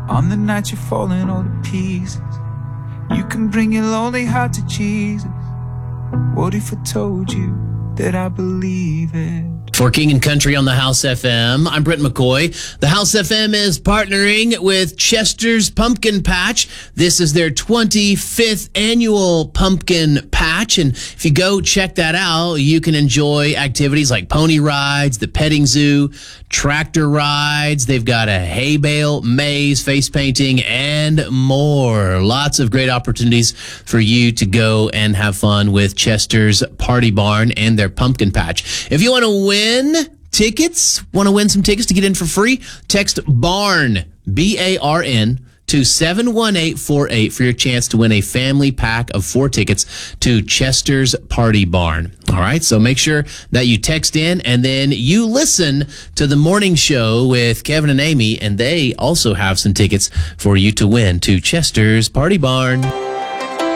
On the night you're falling all to pieces, you can bring your lonely heart to Jesus. What if I told you that I believe it? For King and Country on the House FM, I'm Brent McCoy. The House FM is partnering with Chester's Pumpkin Patch. This is their 25th annual pumpkin patch. And if you go check that out, you can enjoy activities like pony rides, the petting zoo, tractor rides. They've got a hay bale, maze, face painting, and more. Lots of great opportunities for you to go and have fun with Chester's Party Barn and their pumpkin patch. If you want to win tickets, want to win some tickets to get in for free, text BARN, B-A-R-N, to 71848 for your chance to win a family pack of 4 tickets to Chester's Party Barn. All right, so make sure that you text in and then you listen to the morning show with Kevin and Amy, and they also have some tickets for you to win to Chester's Party Barn.